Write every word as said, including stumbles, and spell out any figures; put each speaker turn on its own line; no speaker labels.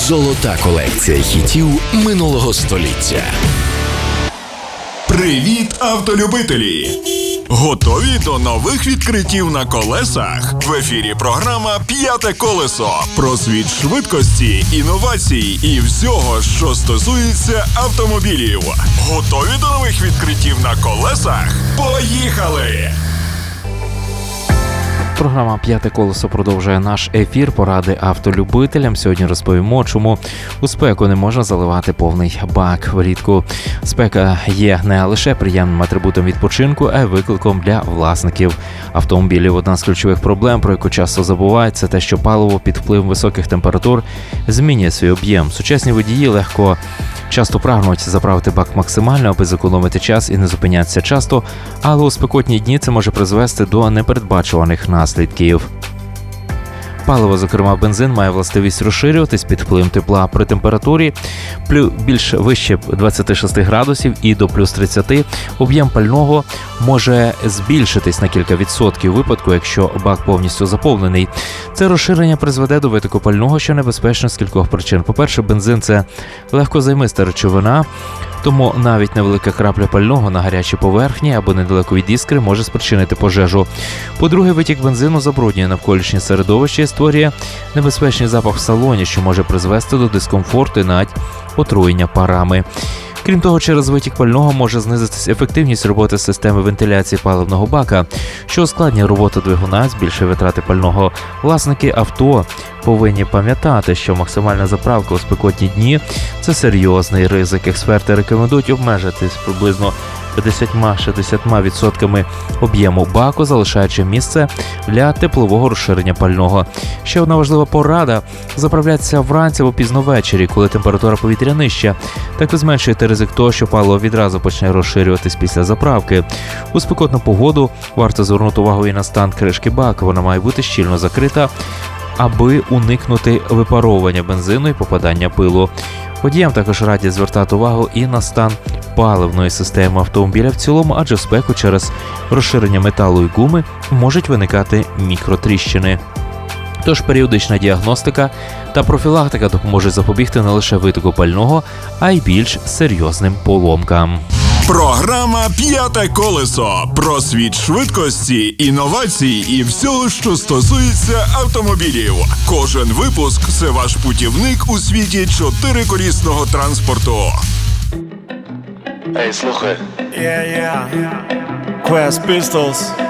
Золота колекція хітів минулого століття.
Привіт, автолюбителі! Готові до нових відкриттів на колесах? В ефірі програма «П'яте колесо» про світ швидкості, інновацій і всього, що стосується автомобілів. Готові до нових відкриттів на колесах? Поїхали!
Програма «П'яте колесо» продовжує наш ефір поради автолюбителям. Сьогодні розповімо, чому у спеку не можна заливати повний бак влітку. Спека є не лише приємним атрибутом відпочинку, а й викликом для власників автомобілів. Одна з ключових проблем, про яку часто забувають, це те, що паливо під впливом високих температур змінює свій об'єм. Сучасні водії легко часто прагнуть заправити бак максимально, аби зекономити час і не зупинятися часто, але у спекотні дні це може призвести до непередбачуваних наслідків. Паливо, зокрема бензин, має властивість розширюватись під впливом тепла при температурі більш вище двадцяти шести градусів і до плюс тридцяти. Об'єм пального може збільшитись на кілька відсотків у випадку, якщо бак повністю заповнений. Це розширення призведе до витоку пального, що небезпечно з кількох причин. По-перше, бензин – це легкозаймиста речовина, тому навіть невелика крапля пального на гарячій поверхні або недалеко від іскри може спричинити пожежу. По-друге, витік бензину забруднює навколишнє середовище і створює небезпечний запах в салоні, що може призвести до дискомфорту і навіть отруєння парами. Крім того, через витік пального може знизитись ефективність роботи системи вентиляції паливного бака, що ускладнює роботу двигуна, збільшує витрати пального. Власники авто повинні пам'ятати, що максимальна заправка у спекотні дні – це серйозний ризик. Експерти рекомендують обмежитись приблизно п'ятдесят-шістдесят відсотків об'єму баку, залишаючи місце для теплового розширення пального. Ще одна важлива порада – заправлятися вранці або пізно ввечері, коли температура повітря нижча. Так ви зменшуєте ризик того, що паливо відразу почне розширюватись після заправки. У спекотну погоду варто звернути увагу і на стан кришки бака. Вона має бути щільно закрита, аби уникнути випаровування бензину і попадання пилу. Водіям також радять звертати увагу і на стан паливної системи автомобіля в цілому, адже в спеку через розширення металу і гуми можуть виникати мікротріщини. Тож періодична діагностика та профілактика допоможуть запобігти не лише витоку пального, а й більш серйозним поломкам.
Програма «П'яте колесо» про світ швидкості, інновацій і всього, що стосується автомобілів. Кожен випуск – це ваш путівник у світі чотириколісного транспорту.
Ей, слухай.
Yeah, yeah. Quest Pistols.